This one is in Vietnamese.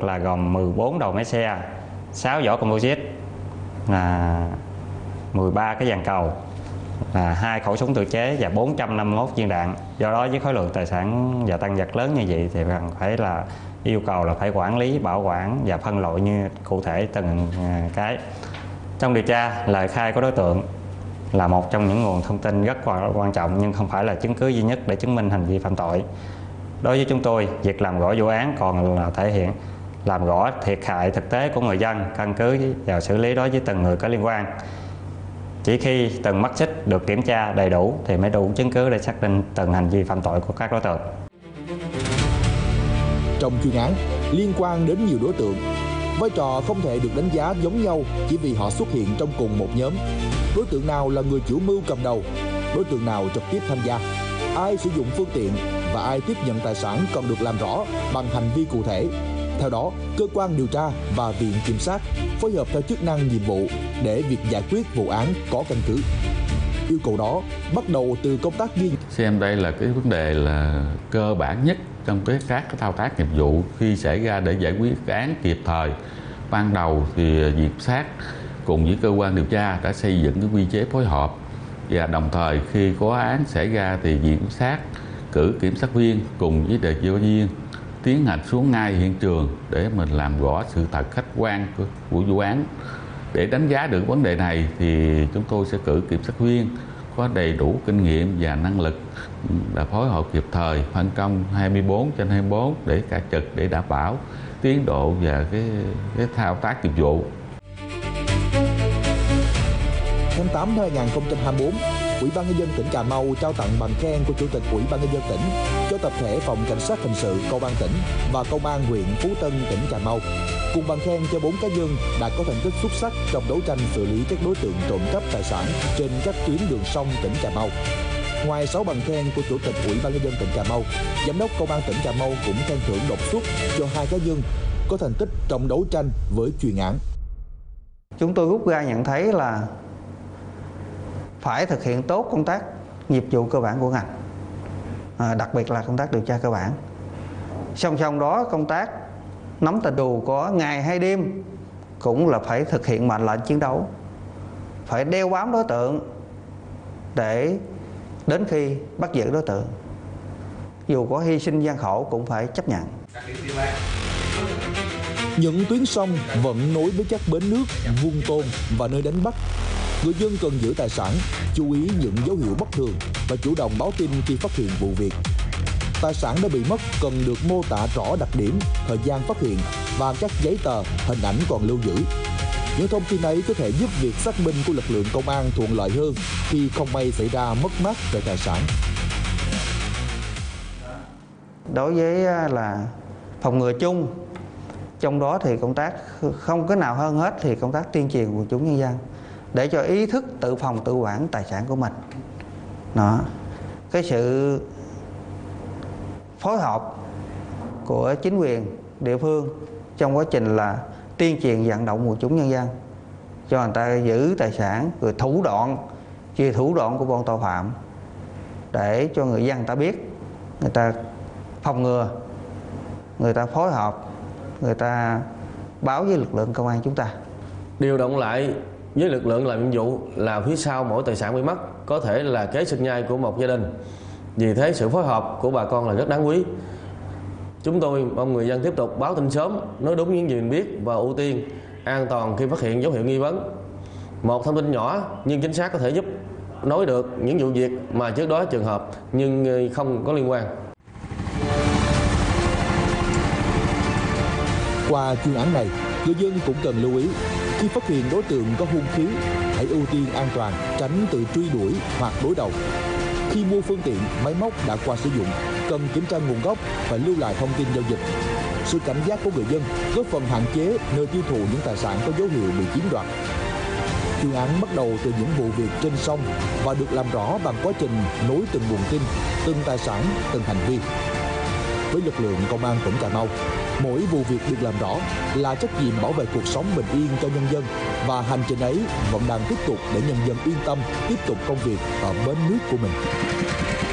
là gồm 14 đầu máy xe, 6 vỏ composite, 13 cái dàn cầu, 2 khẩu súng tự chế và 451 viên đạn. Do đó với khối lượng tài sản và tăng vật lớn như vậy thì cần phải là yêu cầu là phải quản lý, bảo quản và phân loại như cụ thể từng cái. Trong điều tra, lời khai của đối tượng là một trong những nguồn thông tin rất quan trọng nhưng không phải là chứng cứ duy nhất để chứng minh hành vi phạm tội. Đối với chúng tôi, việc làm rõ vụ án còn là thể hiện làm rõ thiệt hại thực tế của người dân, căn cứ vào xử lý đối với từng người có liên quan. Chỉ khi từng mắt xích được kiểm tra đầy đủ thì mới đủ chứng cứ để xác định từng hành vi phạm tội của các đối tượng. Trong chuyên án liên quan đến nhiều đối tượng, vai trò không thể được đánh giá giống nhau chỉ vì họ xuất hiện trong cùng một nhóm. Đối tượng nào là người chủ mưu cầm đầu, đối tượng nào trực tiếp tham gia, ai sử dụng phương tiện và ai tiếp nhận tài sản cần được làm rõ bằng hành vi cụ thể. Theo đó, cơ quan điều tra và viện kiểm sát phối hợp theo chức năng nhiệm vụ để việc giải quyết vụ án có căn cứ. Yêu cầu đó bắt đầu từ công tác ghi. Xem đây là cái vấn đề là cơ bản nhất trong các cái thao tác nghiệp vụ khi xảy ra để giải quyết cái án kịp thời. Ban đầu thì viện kiểm sát cùng với cơ quan điều tra đã xây dựng cái quy chế phối hợp, và đồng thời khi có án xảy ra thì viện kiểm sát cử kiểm sát viên cùng với điều tra viên tiến hành xuống ngay hiện trường để mình làm rõ sự thật khách quan của vụ án. Để đánh giá được vấn đề này thì chúng tôi sẽ cử kiểm sát viên có đầy đủ kinh nghiệm và năng lực là phối hợp kịp thời, phân công 24/24 để cả trực để đảm bảo tiến độ và cái thao tác nghiệp vụ. Tháng 8 năm 2024, Ủy ban Nhân dân tỉnh Cà Mau trao tặng bằng khen của Chủ tịch Ủy ban Nhân dân tỉnh cho tập thể Phòng Cảnh sát Hình sự Công an tỉnh và Công an huyện Phú Tân, tỉnh Cà Mau. Cùng bằng khen cho 4 cá nhân đã có thành tích xuất sắc trong đấu tranh xử lý các đối tượng trộm cắp tài sản trên các tuyến đường sông tỉnh Cà Mau. Ngoài 6 bằng khen của Chủ tịch Ủy ban Nhân dân tỉnh Cà Mau, Giám đốc Công an tỉnh Cà Mau cũng khen thưởng đột xuất cho 2 cá nhân có thành tích trong đấu tranh với chuyên án. Chúng tôi rút ra nhận thấy là phải thực hiện tốt công tác nghiệp vụ cơ bản của ngành, đặc biệt là công tác điều tra cơ bản. Song song đó, công tác nắm tình dù có ngày hay đêm cũng là phải thực hiện mệnh lệnh chiến đấu, phải đeo bám đối tượng để đến khi bắt giữ đối tượng, dù có hy sinh gian khổ cũng phải chấp nhận. Những tuyến sông vẫn nối với các bến nước, vuông tôm và nơi đánh bắt. Người dân cần giữ tài sản, chú ý những dấu hiệu bất thường và chủ động báo tin khi phát hiện vụ việc. Tài sản đã bị mất cần được mô tả rõ đặc điểm, thời gian phát hiện và các giấy tờ, hình ảnh còn lưu giữ. Những thông tin ấy có thể giúp việc xác minh của lực lượng công an thuận lợi hơn khi không may xảy ra mất mát về tài sản. Đối với là phòng ngừa chung, trong đó thì công tác không có nào hơn hết thì công tác tuyên truyền của chúng nhân dân để cho ý thức tự phòng tự quản tài sản của mình. Đó. Cái sự phối hợp của chính quyền địa phương trong quá trình là tuyên truyền vận động của chúng nhân dân cho người ta giữ tài sản, rồi thủ đoạn của bọn tội phạm để cho người dân ta biết, người ta phòng ngừa, người ta phối hợp, người ta báo với lực lượng công an chúng ta. Điều động lại với lực lượng làm nhiệm vụ là phía sau mỗi tài sản bị mất có thể là kế sinh nhai của một gia đình. Vì thế sự phối hợp của bà con là rất đáng quý. Chúng tôi mong người dân tiếp tục báo tin sớm, nói đúng những gì mình biết và ưu tiên an toàn khi phát hiện dấu hiệu nghi vấn. Một thông tin nhỏ nhưng chính xác có thể giúp nói được những vụ việc mà trước đó trường hợp nhưng không có liên quan. Qua chuyên án này, người dân cũng cần lưu ý khi phát hiện đối tượng có hung khí, hãy ưu tiên an toàn, tránh tự truy đuổi hoặc đối đầu. Khi mua phương tiện, máy móc đã qua sử dụng, cần kiểm tra nguồn gốc và lưu lại thông tin giao dịch. Sự cảnh giác của người dân góp phần hạn chế nơi tiêu thụ những tài sản có dấu hiệu bị chiếm đoạt. Chuyên án bắt đầu từ những vụ việc trên sông và được làm rõ bằng quá trình nối từng nguồn tin, từng tài sản, từng hành vi. Với lực lượng công an tỉnh Cà Mau, mỗi vụ việc được làm rõ là trách nhiệm bảo vệ cuộc sống bình yên cho nhân dân, và hành trình ấy vẫn đang tiếp tục để nhân dân yên tâm tiếp tục công việc ở bến nước của mình.